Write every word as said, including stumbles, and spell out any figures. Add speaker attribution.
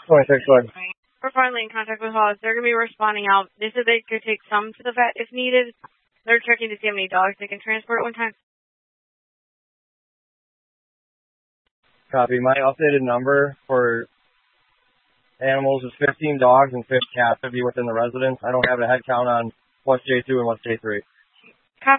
Speaker 1: twenty-six, go ahead.
Speaker 2: We're finally in contact with Hollis. They're going to be responding out. They said they could take some to the vet if needed. They're checking to see how many dogs they can transport at one time.
Speaker 1: Copy. My updated number for animals is fifteen dogs and fifty cats to be within the residence. I don't have a head count on what's J two and what's J three.